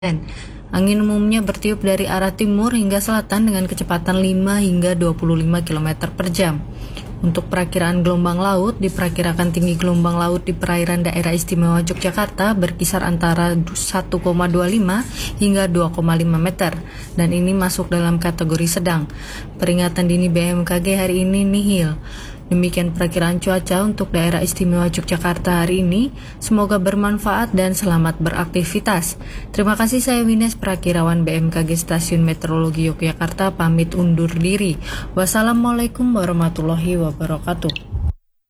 Angin umumnya bertiup dari arah timur hingga selatan dengan kecepatan 5 hingga 25 km per jam. Untuk perakiraan gelombang laut, diperkirakan tinggi gelombang laut di perairan daerah istimewa Yogyakarta berkisar antara 1,25 hingga 2,5 meter, dan ini masuk dalam kategori sedang. Peringatan dini BMKG hari ini nihil. Demikian perakiraan cuaca untuk daerah istimewa Yogyakarta hari ini. Semoga bermanfaat dan selamat beraktivitas. Terima kasih, saya Wines, perakirawan BMKG Stasiun Meteorologi Yogyakarta, pamit undur diri. Wassalamualaikum warahmatullahi wabarakatuh.